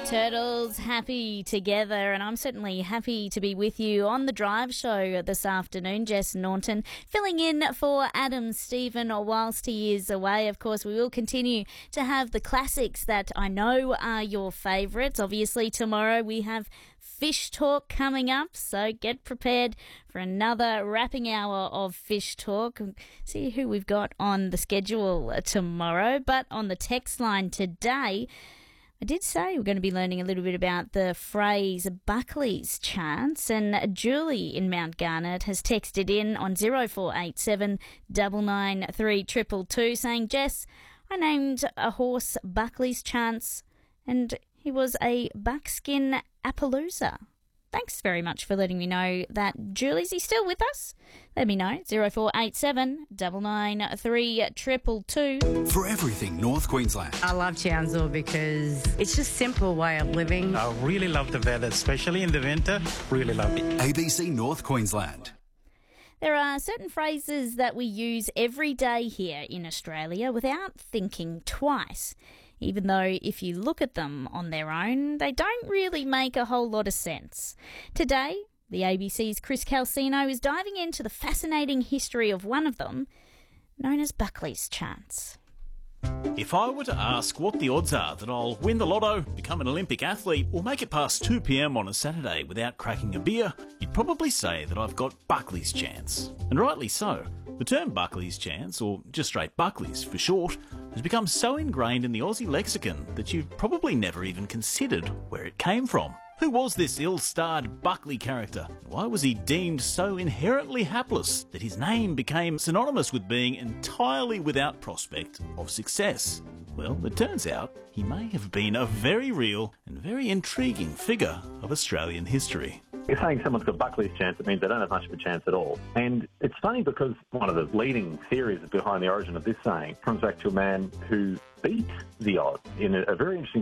Turtles happy together, and I'm certainly happy to be with you on the Drive Show this afternoon. Jess Norton filling in for Adam Stephen whilst he is away. Of course, we will continue to have the classics that I know are your favourites. Obviously, tomorrow we have Fish Talk coming up, so get prepared for another wrapping hour of Fish Talk. See who we've got on the schedule tomorrow. But on the text line today, I did say we're going to be learning a little bit about the phrase Buckley's chance, and Julie in Mount Garnet has texted in on 0487 993 222 saying, Jess, I named a horse Buckley's chance and he was a buckskin Appaloosa. Thanks very much for letting me know that. Julie, is he still with us? Let me know. 0487 993 222. For everything North Queensland. I love Townsville because it's just a simple way of living. I really love the weather, especially in the winter. Really love it. ABC North Queensland. There are certain phrases that we use every day here in Australia without thinking twice, even though if you look at them on their own, they don't really make a whole lot of sense. Today, the ABC's Chris Calcino is diving into the fascinating history of one of them, known as Buckley's chance. If I were to ask what the odds are that I'll win the lotto, become an Olympic athlete, or make it past 2 p.m. on a Saturday without cracking a beer, you'd probably say that I've got Buckley's chance. And rightly so. The term Buckley's chance, or just straight Buckley's for short, has become so ingrained in the Aussie lexicon that you've probably never even considered where it came from. Who was this ill-starred Buckley character? Why was he deemed so inherently hapless that his name became synonymous with being entirely without prospect of success? Well, it turns out he may have been a very real and very intriguing figure of Australian history. You're saying someone's got Buckley's chance, it means they don't have much of a chance at all. And it's funny because one of the leading theories behind the origin of this saying comes back to a man who beat the odds in a very interesting